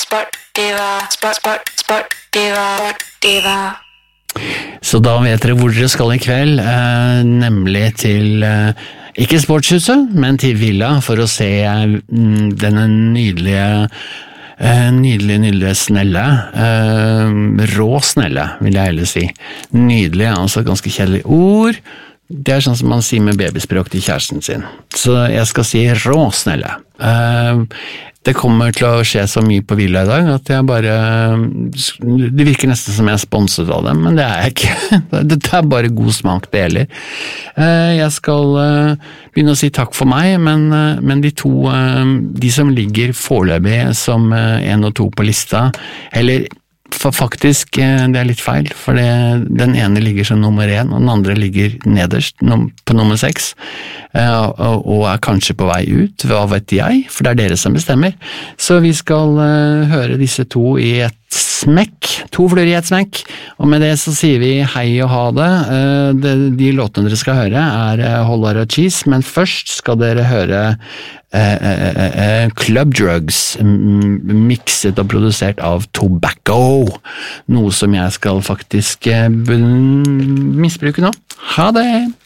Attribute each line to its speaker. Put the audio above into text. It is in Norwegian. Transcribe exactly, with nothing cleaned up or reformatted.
Speaker 1: Sportiva, sport, sport, sportiva, sportiva.
Speaker 2: Så da vet dere hvor dere skal i kveld, eh, nemlig til, eh, ikke sportshuset, men til Villa, for å se eh, denne nydelige, eh, nydelige, nydelige snelle, eh, rå snelle, vil jeg heller si. Nydelig, altså ganske kjedelig ord. Det er sånn som man sier med babyspråk til kjæresten sin. Så jeg skal si rå snelle. Eh, Det kommer til å skje så mye på Villa i dag, at jeg bare, det virker nesten som jeg er sponset av dem, men det er jeg ikke. Dette er bare god smak det gjelder. Jeg skal begynne å si takk for meg, men, men de to, de som ligger foreløpig som en og to på lista, eller for faktisk, det er litt feil, for det, den ene ligger som nummer én, og den andre ligger nederst på nummer seks, og er kanskje på vei ut, hva vet jeg, for det er dere som bestemmer. Så vi skal høre disse to i et smekk, to fluer i et smekk, og med det så sier vi hei og ha det. De, de låtene dere skal høre er Whole Lotta Cheese, men først skal dere høre Uh, uh, uh, Club Drugs, mikset og produsert av Tobacco, noe som jeg skal faktisk uh, misbruke nå. Ha det!